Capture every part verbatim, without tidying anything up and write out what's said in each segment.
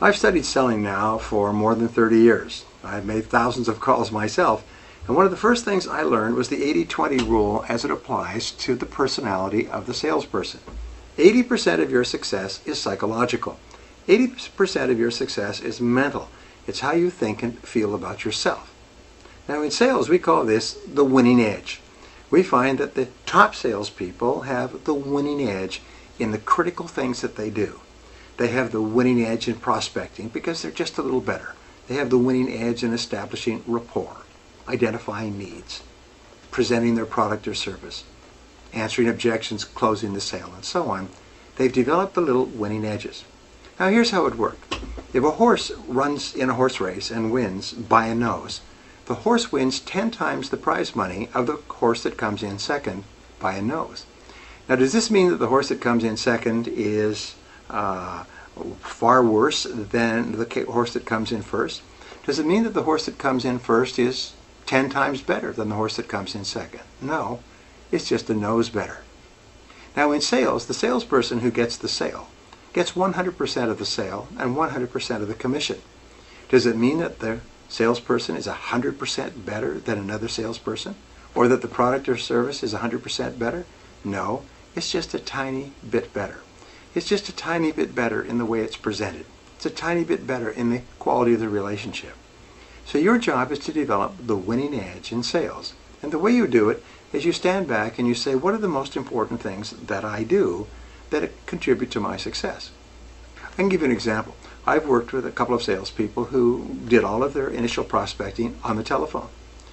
I've studied selling now for more than thirty years. I've made thousands of calls myself, and one of the first things I learned was the eighty twenty rule as it applies to the personality of the salesperson. eighty percent of your success is psychological. eighty percent of your success is mental. It's how you think and feel about yourself. Now in sales, we call this the winning edge. We find that the top salespeople have the winning edge in the critical things that they do. They have the winning edge in prospecting because they're just a little better. They have the winning edge in establishing rapport, identifying needs, presenting their product or service, answering objections, closing the sale, and so on. They've developed the little winning edges. Now here's how it worked. If a horse runs in a horse race and wins by a nose, the horse wins ten times the prize money of the horse that comes in second by a nose. Now does this mean that the horse that comes in second is uh, far worse than the horse that comes in first? Does it mean that the horse that comes in first is ten times better than the horse that comes in second? No, it's just a nose better. Now in sales, the salesperson who gets the sale gets one hundred percent of the sale and one hundred percent of the commission. Does it mean that the salesperson is one hundred percent better than another salesperson? Or that the product or service is one hundred percent better? No, it's just a tiny bit better. It's just a tiny bit better in the way it's presented. It's a tiny bit better in the quality of the relationship. So your job is to develop the winning edge in sales. And the way you do it is you stand back and you say, what are the most important things that I do that contribute to my success? I can give you an example. I've worked with a couple of salespeople who did all of their initial prospecting on the telephone.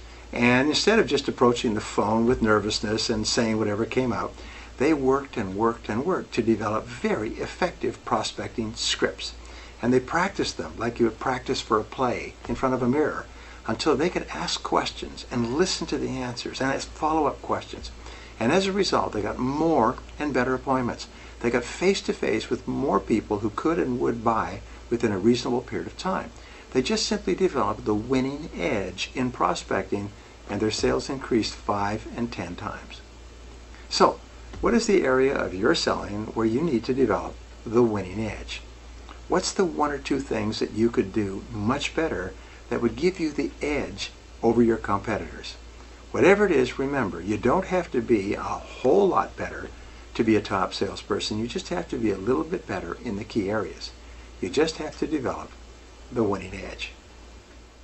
And instead of just approaching the phone with nervousness and saying whatever came out, they worked and worked and worked to develop very effective prospecting scripts. And they practiced them like you would practice for a play in front of a mirror until they could ask questions and listen to the answers and ask follow-up questions. And as a result, they got more and better appointments. They got face-to-face with more people who could and would buy within a reasonable period of time. They just simply developed the winning edge in prospecting, and their sales increased five and ten times. So, what is the area of your selling where you need to develop the winning edge? What's the one or two things that you could do much better that would give you the edge over your competitors? Whatever it is, remember, you don't have to be a whole lot better to be a top salesperson. You just have to be a little bit better in the key areas. You just have to develop the winning edge.